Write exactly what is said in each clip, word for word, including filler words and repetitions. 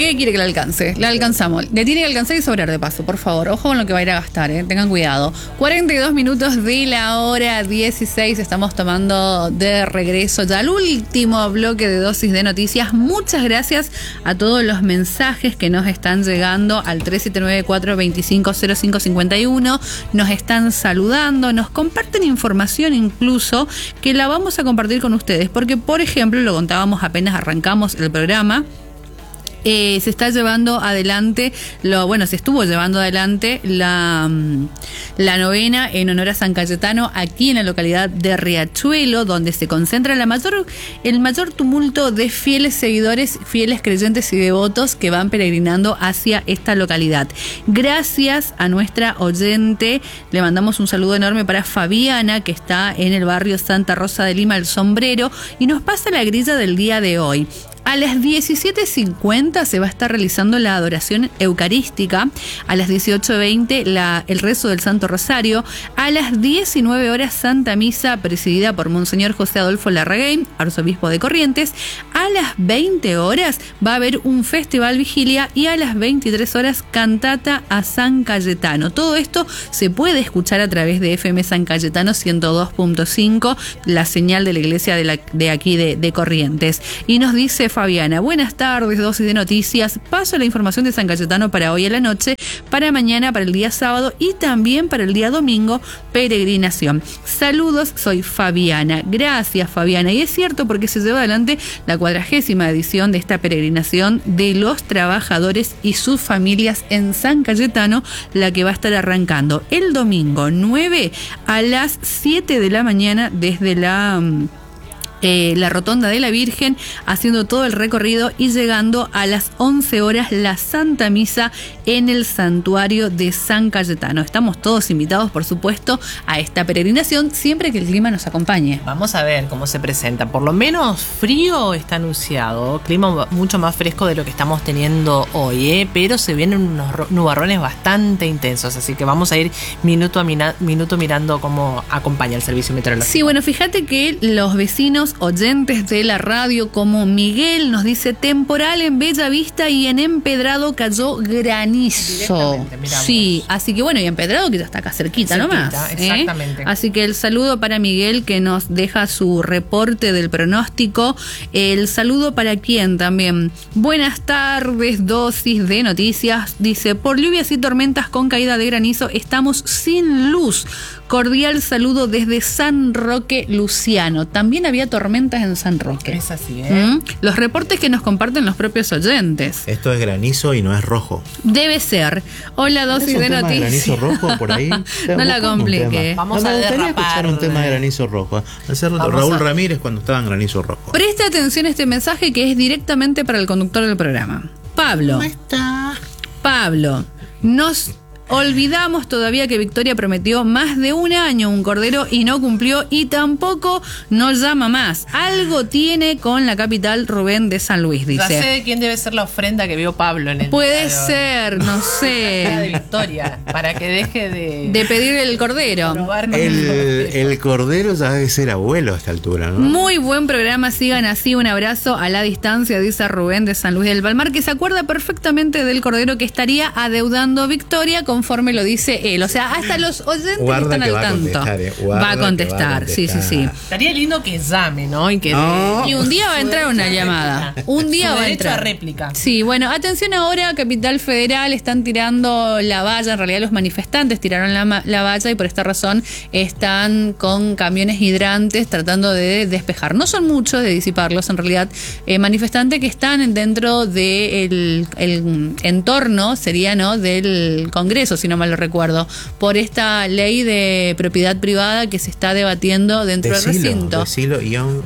¿Qué quiere que le alcance? Le alcanzamos. Le tiene que alcanzar y sobrar de paso, por favor. Ojo con lo que va a ir a gastar, ¿eh? Tengan cuidado. cuarenta y dos minutos de la hora dieciséis. Estamos tomando de regreso ya el último bloque de dosis de noticias. Muchas gracias a todos los mensajes que nos están llegando al tres siete nueve, cuatro dos cinco, cero cinco cinco uno. Nos están saludando, nos comparten información incluso que la vamos a compartir con ustedes. Porque, por ejemplo, lo contábamos apenas arrancamos el programa. Eh, se está llevando adelante, lo bueno, se estuvo llevando adelante la, la novena en honor a San Cayetano aquí en la localidad de Riachuelo, donde se concentra la mayor, el mayor tumulto de fieles seguidores, fieles creyentes y devotos que van peregrinando hacia esta localidad. Gracias a nuestra oyente, le mandamos un saludo enorme para Fabiana, que está en el barrio Santa Rosa de Lima, El Sombrero, y nos pasa la grilla del día de hoy. A las diecisiete cincuenta se va a estar realizando la adoración eucarística, a las dieciocho veinte la, el rezo del Santo Rosario, a las diecinueve horas Santa Misa presidida por Monseñor José Adolfo Larraguén, arzobispo de Corrientes, a las veinte horas va a haber un festival vigilia y a las veintitrés horas cantata a San Cayetano. Todo esto se puede escuchar a través de F M San Cayetano ciento dos punto cinco, la señal de la iglesia de, la, de aquí de, de Corrientes. Y nos dice Fabiana, buenas tardes, dosis de noticias. Paso la información de San Cayetano para hoy a la noche, para mañana, para el día sábado y también para el día domingo, peregrinación. Saludos, soy Fabiana. Gracias, Fabiana. Y es cierto porque se lleva adelante la cuadragésima edición de esta peregrinación de los trabajadores y sus familias en San Cayetano, la que va a estar arrancando el domingo nueve a las siete de la mañana desde la... Eh, la Rotonda de la Virgen, haciendo todo el recorrido y llegando a las once horas la Santa Misa en el santuario de San Cayetano. Estamos todos invitados, por supuesto, a esta peregrinación, siempre que el clima nos acompañe. Vamos a ver cómo se presenta. Por lo menos frío está anunciado, clima mucho más fresco de lo que estamos teniendo hoy, ¿eh? Pero se vienen unos nubarrones bastante intensos, así que vamos a ir minuto a mina, minuto mirando cómo acompaña el servicio meteorológico. Sí, bueno, fíjate que los vecinos oyentes de la radio como Miguel nos dice temporal en Bella Vista y en Empedrado cayó granizo. Sí, así que bueno, y Empedrado que ya está acá cerquita, cerquita nomás. Exactamente. ¿eh? Así que el saludo para Miguel que nos deja su reporte del pronóstico. El saludo para quien también. Buenas tardes, dosis de noticias. Dice, por lluvias y tormentas con caída de granizo estamos sin luz. Cordial saludo desde San Roque, Luciano. También había tormentas en San Roque. Es así, ¿eh? ¿Mm? Los reportes que nos comparten los propios oyentes. Esto es granizo y no es rojo. Debe ser. Hola, dosis de noticias. ¿Granizo rojo por ahí? No la complique. Vamos no, a me gustaría derrapar. escuchar un tema de granizo rojo. Hacer Raúl a... Ramírez cuando estaba en granizo rojo. Preste atención a este mensaje que es directamente para el conductor del programa. Pablo. ¿Cómo está? Pablo, nos... olvidamos todavía que Victoria prometió más de un año un cordero y no cumplió y tampoco nos llama más. Algo tiene con la capital Rubén de San Luis, dice. Ya sé de quién debe ser la ofrenda que vio Pablo en el Puede ser, no sé. de Victoria, para que deje de... De pedir el cordero. El, el cordero ya debe ser abuelo a esta altura, ¿no? Muy buen programa, sigan así, un abrazo a la distancia, dice Rubén de San Luis del Palmar, que se acuerda perfectamente del cordero que estaría adeudando Victoria con conforme lo dice él. O sea, hasta los oyentes Guarda están que al va tanto. A contestar, eh. va, a contestar. va a contestar, sí, sí, sí. Estaría lindo que llame, ¿no? Y, que no. de... y un día va a entrar una llamada. Un día Su va a entrar. A réplica. Sí, bueno, atención ahora, Capital Federal, están tirando la valla. En realidad los manifestantes tiraron la, la valla y por esta razón están con camiones hidrantes tratando de despejar. No son muchos, de disiparlos, en realidad. Eh, manifestantes que están dentro del el entorno, sería, ¿no?, del Congreso, si no mal lo recuerdo, por esta ley de propiedad privada que se está debatiendo dentro decilo, del recinto. Decilo,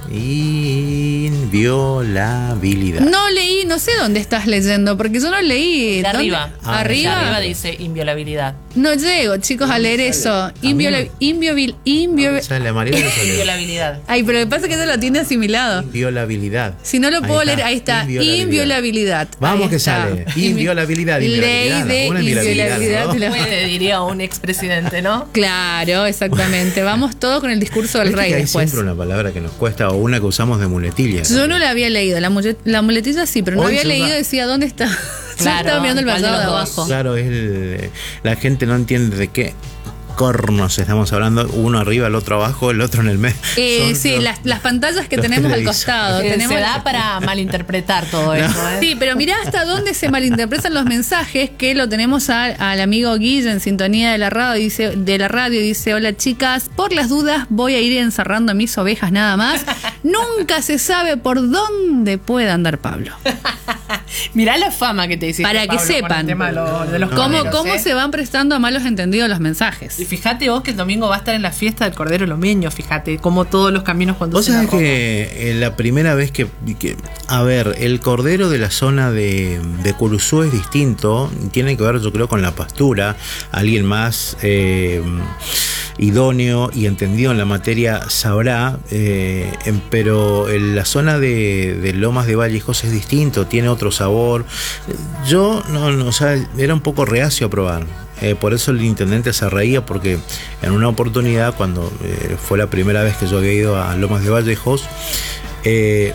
inviolabilidad. No leí, no sé dónde estás leyendo, porque yo no leí. De arriba. Ah, arriba. De arriba dice inviolabilidad. No llego, chicos, a leer eso. Inviola, inviobil, inviobil. Sale, María le salió. Inviolabilidad. Ay, pero lo que pasa es que eso lo tiene asimilado. Inviolabilidad. Si no lo puedo Ahí está, leer, ahí está. inviolabilidad. Inviolabilidad. Vamos Ahí que está. sale. Inviolabilidad, Ley inviolabilidad. de Una inviolabilidad ¿no? de la- Puede, diría un expresidente, ¿no? Claro, exactamente. Vamos todos con el discurso del Viste rey que hay después. siempre una palabra que nos cuesta o una que usamos de muletilla. Yo no la había leído, la, mulet- la muletilla sí, pero no Hoy había se leído usa- y decía dónde está. Yo Claro, estaba mirando el ¿cuál de pasado de los dos? abajo. Claro, es el- la gente no entiende de qué cornos estamos hablando, uno arriba, el otro abajo, el otro en el medio. Eh, Son sí, los- las, las pantallas que los tenemos al televisores. costado. Eh, tenemos Se da para malinterpretar todo eso, ¿eh? Sí, pero mirá hasta dónde se malinterpretan los mensajes, que lo tenemos a- al amigo Guille en sintonía de la radio, dice, de la radio, dice, hola chicas, por las dudas voy a ir encerrando a mis ovejas nada más. Nunca se sabe por dónde puede andar Pablo. Mirá la fama que te hiciste, Para que Pablo, con el sepan tema de, lo- de los ¿Cómo, corderos, cómo ¿eh? se van prestando a malos entendidos los Y mensajes? fíjate vos que el domingo va a estar en la fiesta del Cordero Lomeño, fíjate, cómo todos los caminos Vos conducen a sabés Roma. que eh, la primera vez que, que- a ver, el cordero de la zona de, de Curuzú es distinto, tiene que ver yo creo con la pastura, alguien más eh, idóneo y entendido en la materia sabrá, eh, em, pero en la zona de, de Lomas de Vallejos es distinto, tiene otro sabor. Yo no, no, o sea, era un poco reacio a probar. Eh, por eso el intendente se reía, porque en una oportunidad, cuando eh, fue la primera vez que yo había ido a Lomas de Vallejos, eh,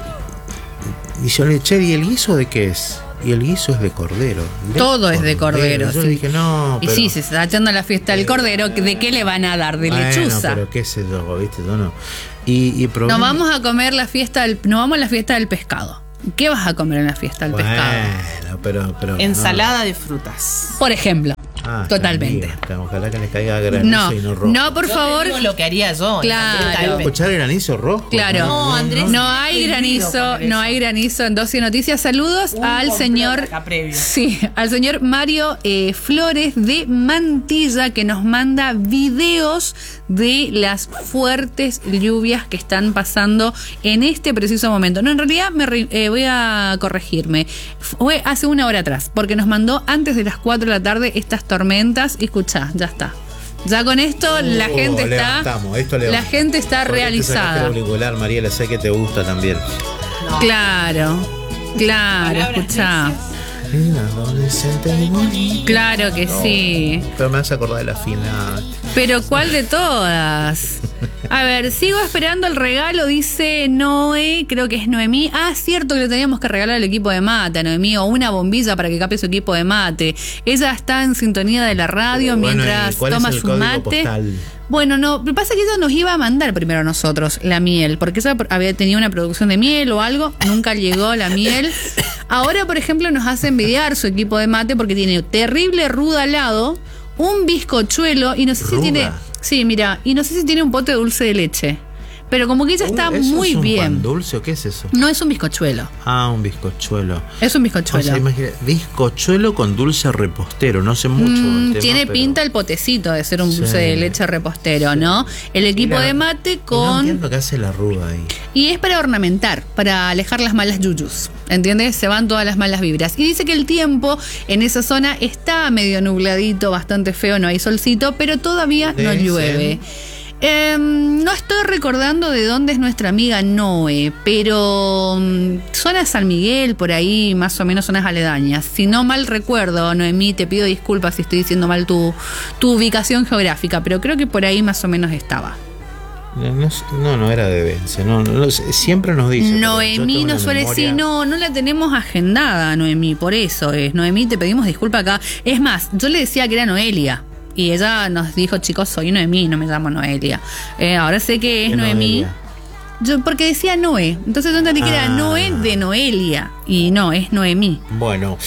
y yo le dije, che, ¿y el guiso de qué es? Y el guiso es de cordero. De Todo es de cordero, Yo sí. le dije, no, Y pero, sí, se está echando la fiesta del cordero, ¿de qué le van a dar? ¿De bueno, lechuza? pero qué sé yo, viste, yo no. Y, y probé- Nos vamos a comer la fiesta del, nos vamos a la fiesta del pescado. ¿Qué vas a comer en la fiesta del pescado? Bueno, pero, pero Ensalada de frutas. Por ejemplo. Ah, Totalmente. está bien. Ojalá que les caiga granizo No, y no rojo. no, por Yo favor. te digo lo que haría yo. en la Claro. fiesta del ¿Quiero escuchar granizo rojo? Claro. No, Andrés, No estoy hay prohibido granizo, comer no eso. hay granizo en Dosis Noticias. Saludos Un al complot señor. acá previo. Sí, al señor Mario eh, Flores de Mantilla, que nos manda videos de las fuertes lluvias que están pasando en este preciso momento. No, en realidad me re- eh, voy a corregirme. Fue hace una hora atrás, porque nos mandó antes de las cuatro de la tarde estas tormentas. Y escuchá, ya está. Ya con esto la Oh, gente está. levantamos, esto La levantamos. gente está Porque te realizada. sacaste el auricular, Mariela, sé que te gusta también. No. Claro, claro, Palabras escuchá. Era adolescente y bonita. Claro que sí. Pero me hace acordar de la final. Pero ¿cuál de todas? A ver, sigo esperando el regalo, dice Noé, creo que es Noemí. Ah, cierto que le teníamos que regalar el equipo de mate a Noemí, o una bombilla para que capte su equipo de mate. Ella está en sintonía de la radio Bueno, mientras ¿y cuál es toma el su código mate. postal? Bueno, no, lo que pasa es que ella nos iba a mandar primero a nosotros la miel, porque ella había tenido una producción de miel o algo, nunca llegó la miel. Ahora, por ejemplo, nos hace envidiar su equipo de mate porque tiene terrible ruda al lado, un bizcochuelo y no sé si ¿Ruda? tiene... Sí, mira, y no sé si tiene un pote de dulce de leche. Pero como que ella está Uh, ¿eso muy es un bien. pan dulce o qué es eso? No es un bizcochuelo, Ah, un bizcochuelo. es un O bizcochuelo. sea, imagina, bizcochuelo con dulce repostero. No sé mucho. Mm, del tema, tiene pero- pinta el potecito de ser un Sí. dulce de leche repostero, ¿no? El equipo Mira, de mate No con... entiendo qué hace la ruda ahí. Y es para ornamentar, para alejar las malas yuyus. ¿Entiendes? Se van todas las malas vibras. Y dice que el tiempo en esa zona está medio nubladito, bastante feo, no hay solcito, pero todavía no Dicen. llueve. Eh, no estoy recordando de dónde es nuestra amiga Noé, pero mm, zona San Miguel, por ahí, más o menos zonas aledañas. Si no mal recuerdo, Noemí, te pido disculpas si estoy diciendo mal tu, tu ubicación geográfica, pero creo que por ahí más o menos estaba. No, no, no, no era de Vence. No, no, no, siempre nos dice. pero yo Noemí tengo nos una suele memoria- decir, no, no la tenemos agendada, Noemí, por eso es. Noemí, te pedimos disculpa acá. Es más, yo le decía que era Noelia. Y ella nos dijo, chicos, soy Noemí, no me llamo Noelia. Eh, ahora sé que es ¿Qué Noemí. Noelia? Yo, porque decía Noé. Entonces yo entendí que era Ah. Noé de Noelia. Y no, es Noemí. Bueno,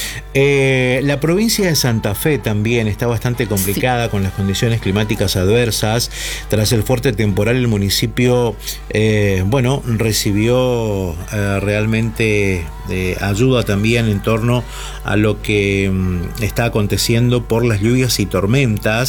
eh, la provincia de Santa Fe también está bastante complicada con las condiciones climáticas adversas. Tras el fuerte temporal, el municipio, eh, bueno, recibió eh, realmente eh, ayuda también en torno a lo que mm, está aconteciendo por las lluvias y tormentas.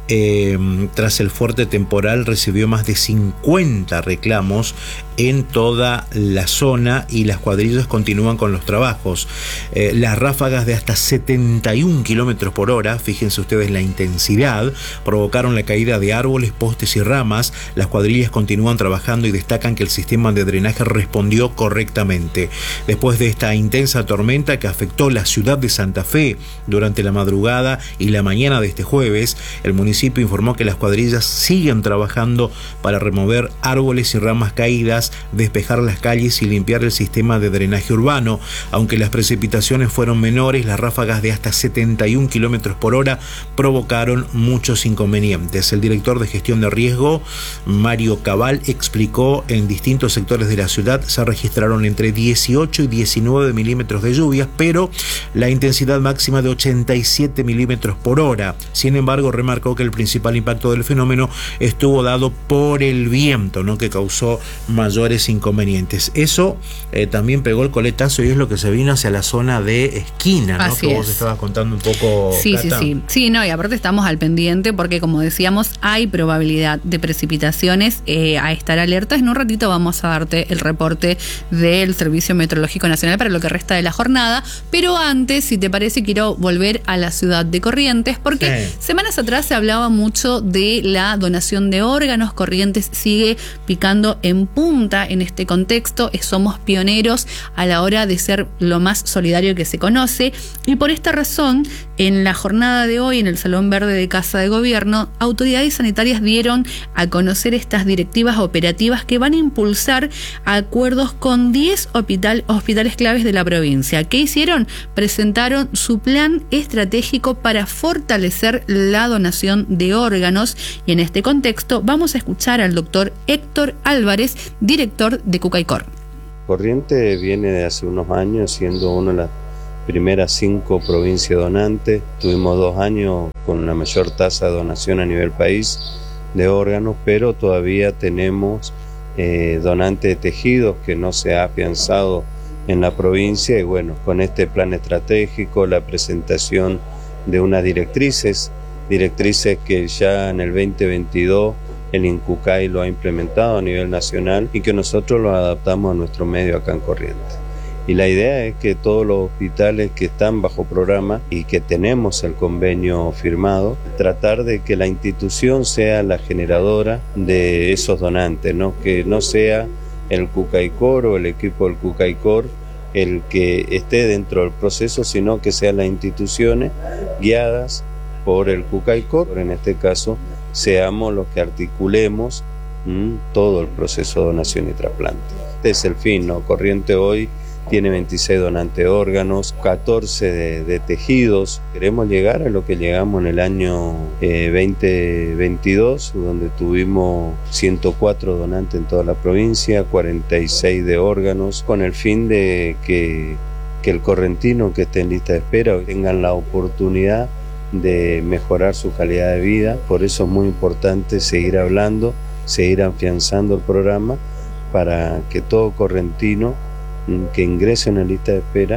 eh, tras el fuerte temporal recibió más de cincuenta reclamos en toda la zona y las cuadrillas continúan con los trabajos. Eh, las ráfagas de hasta setenta y un kilómetros por hora, fíjense ustedes la intensidad, provocaron la caída de árboles, postes y ramas. Las cuadrillas continúan trabajando y destacan que el sistema de drenaje respondió correctamente. Después de esta intensa tormenta que afectó la ciudad de Santa Fe durante la madrugada y la mañana de este jueves, el municipio informó que las cuadrillas siguen trabajando para remover árboles y ramas caídas, despejar las calles y limpiar el sistema de drenaje urbano. Aunque las precipitaciones fueron menores, las ráfagas de hasta setenta y un kilómetros por hora provocaron muchos inconvenientes. El director de gestión de riesgo, Mario Cabal, explicó en distintos sectores de la ciudad se registraron entre dieciocho y diecinueve milímetros de lluvias, pero la intensidad máxima de ochenta y siete milímetros por hora. Sin embargo, remarcó que el principal impacto del fenómeno estuvo dado por el viento, ¿no?, que causó mayores inconvenientes. Eso eh, también pegó el coletazo y es lo que se vino hacia la zona de Esquina, ¿no?, Así que es. vos estabas contando un poco. Sí, Cata. sí, sí. Sí, no, y aparte estamos al pendiente porque, como decíamos, hay probabilidad de precipitaciones. Eh, a estar alertas. En un ratito vamos a darte el reporte del Servicio Meteorológico Nacional para lo que resta de la jornada. Pero antes, si te parece, quiero volver a la ciudad de Corrientes porque sí. Semanas atrás se hablaba mucho de la donación de órganos. Corrientes sigue picando en punta en este contexto. Somos pioneros a la hora de ser lo más solidario que se conoce. Y por esta razón, en la jornada de hoy, en el Salón Verde de Casa de Gobierno, autoridades sanitarias dieron a conocer estas directivas operativas que van a impulsar acuerdos con diez hospital, hospitales claves de la provincia. ¿Qué hicieron? Presentaron su plan estratégico para fortalecer la donación de órganos. Y en este contexto vamos a escuchar al doctor Héctor Álvarez, director de Cucaicor. Corrientes viene de hace unos años siendo una de las primeras cinco provincias donantes. Tuvimos dos años con la mayor tasa de donación a nivel país de órganos, pero todavía tenemos eh, donantes de tejidos que no se ha afianzado en la provincia. Y bueno, con este plan estratégico, la presentación de unas directrices, directrices que ya en el veinte veintidós el INCUCAI lo ha implementado a nivel nacional y que nosotros lo adaptamos a nuestro medio acá en Corrientes. Y la idea es que todos los hospitales que están bajo programa y que tenemos el convenio firmado, tratar de que la institución sea la generadora de esos donantes, ¿no? Que no sea el Cucaicor o el equipo del Cucaicor el que esté dentro del proceso, sino que sean las instituciones guiadas por el Cucaicor. En este caso, seamos los que articulemos mmm, todo el proceso de donación y trasplante. Este es el fin, ¿no? Corrientes hoy tiene veintiséis donantes de órganos, catorce de, de tejidos. Queremos llegar a lo que llegamos en el año eh, veinte veintidós, donde tuvimos ciento cuatro donantes en toda la provincia, cuarenta y seis de órganos, con el fin de que, que el correntino que esté en lista de espera tengan la oportunidad de mejorar su calidad de vida. Por eso es muy importante seguir hablando, seguir afianzando el programa para que todo correntino que ingrese en la lista de espera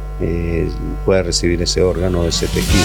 eh, pueda recibir ese órgano o ese tejido.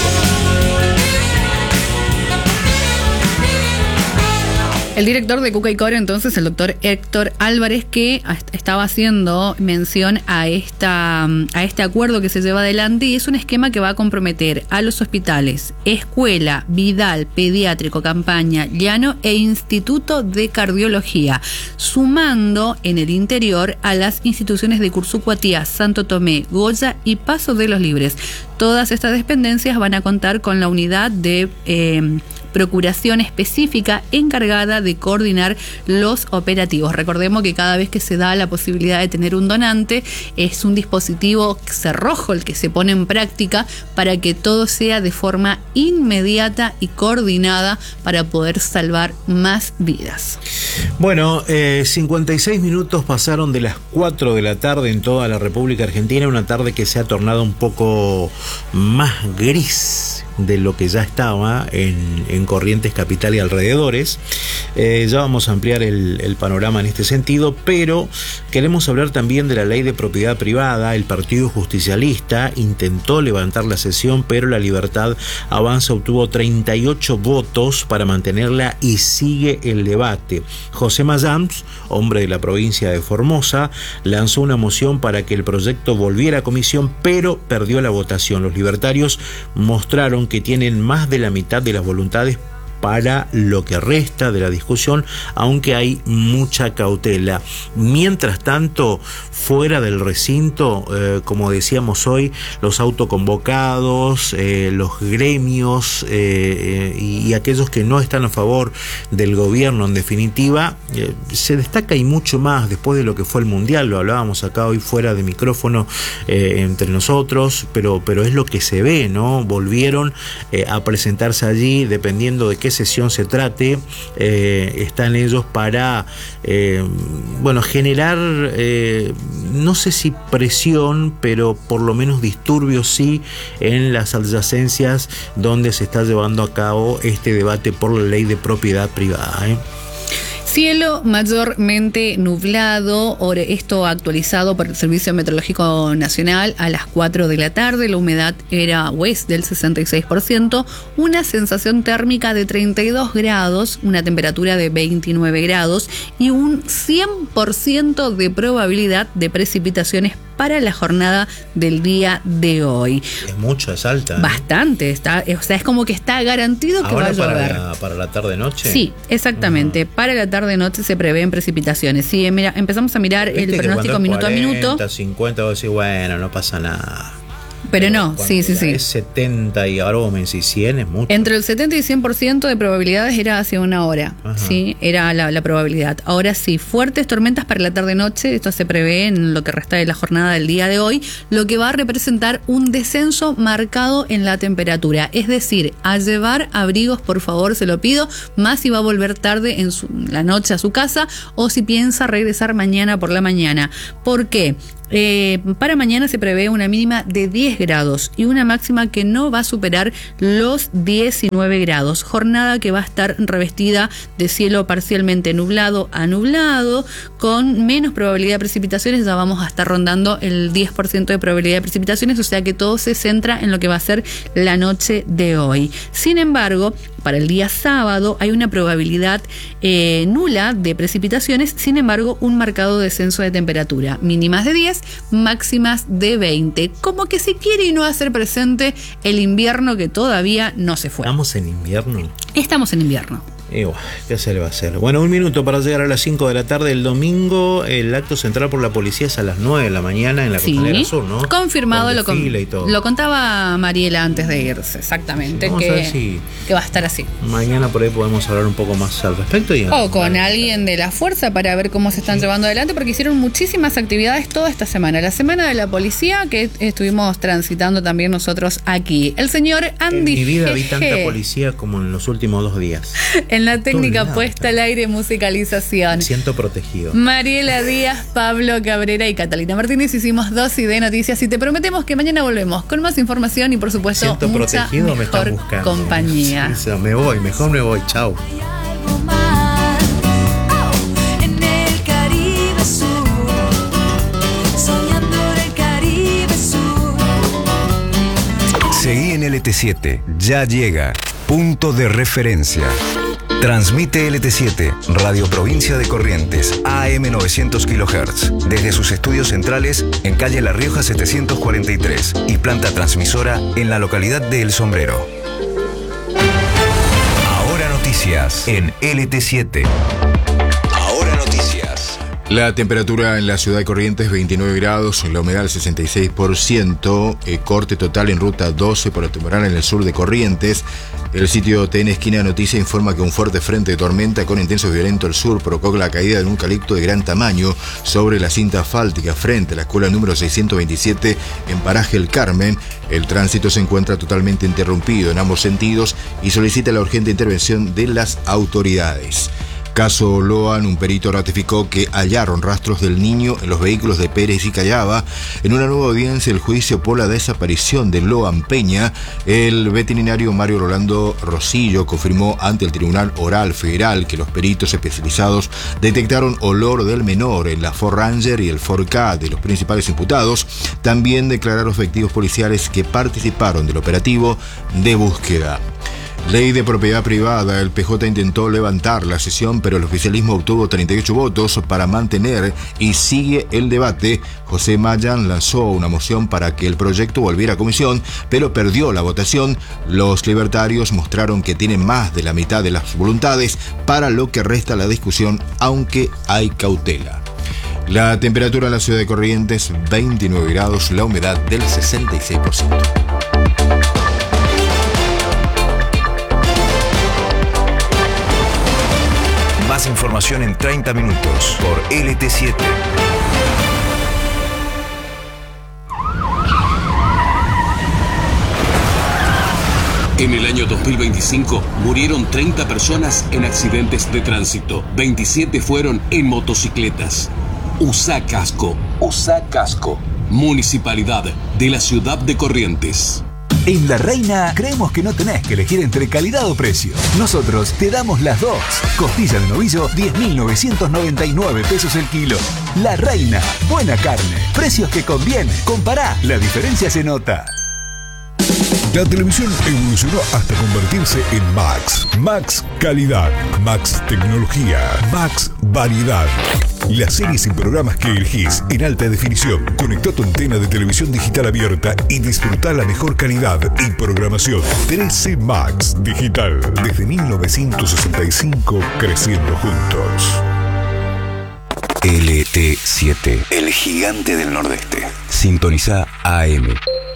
El director de Cucaicor, entonces, el doctor Héctor Álvarez, que estaba haciendo mención a, esta, a este acuerdo que se lleva adelante, y es un esquema que va a comprometer a los hospitales Escuela, Vidal, Pediátrico, Campaña, Llano e Instituto de Cardiología, sumando en el interior a las instituciones de Cursucuatía, Santo Tomé, Goya y Paso de los Libres. Todas estas dependencias van a contar con la unidad de eh, procuración específica encargada de coordinar los operativos. Recordemos que cada vez que se da la posibilidad de tener un donante, es un dispositivo cerrojo el que se pone en práctica para que todo sea de forma inmediata y coordinada para poder salvar más vidas. Bueno, eh, cincuenta y seis minutos pasaron de las cuatro de la tarde en toda la República Argentina, una tarde que se ha tornado un poco más gris de lo que ya estaba en, en Corrientes capital y alrededores. Eh, ya vamos a ampliar el, el panorama en este sentido, pero queremos hablar también de la ley de propiedad privada. El Partido Justicialista intentó levantar la sesión, pero La Libertad Avanza obtuvo treinta y ocho votos para mantenerla y sigue el debate. José Mayans, hombre de la provincia de Formosa, lanzó una moción para que el proyecto volviera a comisión, pero perdió la votación. Los libertarios mostraron que tienen más de la mitad de las voluntades para lo que resta de la discusión, aunque hay mucha cautela. Mientras tanto, fuera del recinto, eh, como decíamos hoy, los autoconvocados, eh, los gremios eh, eh, y, y aquellos que no están a favor del gobierno, en definitiva, eh, se destaca y mucho más después de lo que fue el Mundial. Lo hablábamos acá hoy fuera de micrófono eh, entre nosotros, pero, pero es lo que se ve, ¿no? Volvieron eh, a presentarse allí, dependiendo de qué sesión se trate, eh, están ellos para eh, bueno, generar eh, no sé si presión, pero por lo menos disturbios sí en las adyacencias donde se está llevando a cabo este debate por la ley de propiedad privada, ¿eh? Cielo mayormente nublado, esto actualizado por el Servicio Meteorológico Nacional a las cuatro de la tarde, la humedad era o es del sesenta y seis por ciento, una sensación térmica de treinta y dos grados, una temperatura de veintinueve grados y un cien por ciento de probabilidad de precipitaciones para la jornada del día de hoy. Es mucho, es alta, ¿eh? Bastante, está, o sea, es como que está garantido que va a llover. Para la, para la tarde-noche. Sí, exactamente. Uh-huh. Para la tarde-noche se prevén precipitaciones. Sí, mira, empezamos a mirar el pronóstico minuto cuarenta, a minuto. cincuenta, vos decís, bueno, no pasa nada. Pero, Pero no, sí, sí, sí. Es setenta y ahora vos me decís cien, es mucho. Entre el setenta y cien por ciento de probabilidades era hace una hora. Ajá. Sí, era la, la probabilidad. Ahora sí, fuertes tormentas para la tarde-noche. Esto se prevé en lo que resta de la jornada del día de hoy, lo que va a representar un descenso marcado en la temperatura. Es decir, a llevar abrigos, por favor, se lo pido, más si va a volver tarde en su, la noche a su casa o si piensa regresar mañana por la mañana. ¿Por qué? Eh, para mañana se prevé una mínima de diez grados y una máxima que no va a superar los diecinueve grados. Jornada que va a estar revestida de cielo parcialmente nublado a nublado, con menos probabilidad de precipitaciones. Ya vamos a estar rondando el diez por ciento de probabilidad de precipitaciones, o sea que todo se centra en lo que va a ser la noche de hoy. Sin embargo, para el día sábado hay una probabilidad eh, nula de precipitaciones, sin embargo un marcado descenso de temperatura, mínimas de diez, máximas de veinte, como que se quiere y no hacer presente el invierno que todavía no se fue. ¿Estamos en invierno? Estamos en invierno. Y bueno, ¿qué se le va a hacer? Bueno, un minuto para llegar a las cinco de la tarde el domingo. El acto central por la policía es a las nueve de la mañana en la sí, Costanera Sur, ¿no? Confirmado, lo, con, lo contaba Mariela antes de irse, exactamente, sí, que, si que va a estar así. Mañana por ahí podemos hablar un poco más al respecto. Y o con alguien de la fuerza para ver cómo se están sí. llevando adelante, porque hicieron muchísimas actividades toda esta semana. La semana de la policía que estuvimos transitando también nosotros aquí. El señor Andy En mi vida G. vi tanta policía como en los últimos dos días. En la técnica Todo puesta al aire, musicalización. Me siento protegido. Mariela Díaz, Pablo Cabrera y Catalina Martínez hicimos dosis de noticias y te prometemos que mañana volvemos con más información y por supuesto siento mucha protegido, mejor me están buscando. compañía. Sí, me voy, mejor me voy, chao. Seguí en L T siete, ya llega. Punto de referencia. Transmite L T siete, Radio Provincia de Corrientes, A M novecientos kilohertz, desde sus estudios centrales en calle La Rioja setecientos cuarenta y tres y planta transmisora en la localidad de El Sombrero. Ahora noticias en L T siete. Ahora noticias. La temperatura en la ciudad de Corrientes veintinueve grados, la humedad del sesenta y seis por ciento, eh, corte total en ruta doce por el temporal en el sur de Corrientes. El sitio T N Esquina Noticia informa que un fuerte frente de tormenta con intenso violento al sur provocó la caída de un eucalipto de gran tamaño sobre la cinta asfáltica frente a la escuela número seiscientos veintisiete en Paraje El Carmen. El tránsito se encuentra totalmente interrumpido en ambos sentidos y solicita la urgente intervención de las autoridades. Caso Loan, un perito ratificó que hallaron rastros del niño en los vehículos de Pérez y Callaba. En una nueva audiencia, el juicio por la desaparición de Loan Peña, el veterinario Mario Rolando Rosillo confirmó ante el Tribunal Oral Federal que los peritos especializados detectaron olor del menor en la Ford Ranger y el Ford Ka de los principales imputados. También declararon efectivos policiales que participaron del operativo de búsqueda. Ley de propiedad privada. El P J intentó levantar la sesión, pero el oficialismo obtuvo treinta y ocho votos para mantener y sigue el debate. José Mayan lanzó una moción para que el proyecto volviera a comisión, pero perdió la votación. Los libertarios mostraron que tienen más de la mitad de las voluntades para lo que resta la discusión, aunque hay cautela. La temperatura en la ciudad de Corrientes, veintinueve grados, la humedad del sesenta y seis por ciento. Más información en treinta minutos por L T siete. En el año dos mil veinticinco murieron treinta personas en accidentes de tránsito. veintisiete fueron en motocicletas. Usa casco. Usa casco. Municipalidad de la ciudad de Corrientes. En La Reina creemos que no tenés que elegir entre calidad o precio. Nosotros te damos las dos. Costilla de novillo, diez mil novecientos noventa y nueve pesos el kilo. La Reina, buena carne, precios que convienen. Compará, la diferencia se nota. La televisión evolucionó hasta convertirse en Max. Max Calidad, Max Tecnología, Max Variedad. Las series y programas que elegís en alta definición. Conectá tu antena de televisión digital abierta y disfrutá la mejor calidad y programación. trece Max Digital. Desde mil novecientos sesenta y cinco, creciendo juntos. L T siete, el gigante del nordeste. Sintoniza A M